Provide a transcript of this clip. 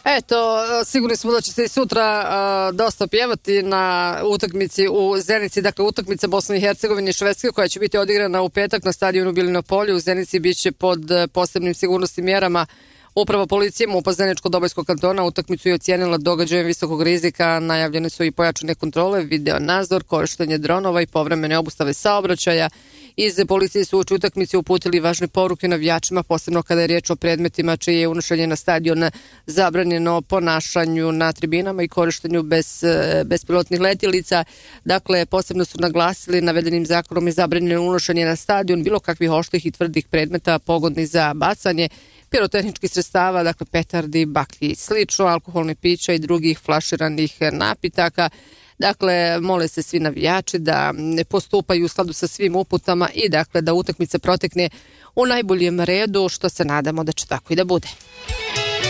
Eto, sigurni smo da će se i sutra dosta pjevati na utakmici u Zenici, dakle utakmica Bosne i Hercegovine i Švedske koja će biti odigrana u petak na stadionu Bilino polje. U Zenici biće pod posebnim sigurnosnim mjerama. Uprava policije MUP-a Zeničko-Dobojskog kantona utakmicu je ocijenila događajem visokog rizika. Najavljene su i pojačane kontrole, video nadzor, korištenje dronova i povremene obustave saobraćaja. Iz policije su uoči utakmice uputili važne poruke navijačima, posebno kada je riječ o predmetima čije je unošenje na stadion zabranjeno, ponašanju na tribinama i korištenju bespilotnih letjelica. Dakle, posebno su naglasili navedenim zakonom je zabranjeno unošenje na stadion bilo kakvih oštrih i tvrdih predmeta pogodnih za bacanje, pirotehničkih sredstava, dakle petardi, baklji i slično, alkoholnih pića i drugih flaširanih napitaka. Dakle, mole se svi navijači da ne postupaju u skladu sa svim uputama i dakle da utakmica protekne u najboljem redu, što se nadamo da će tako i da bude.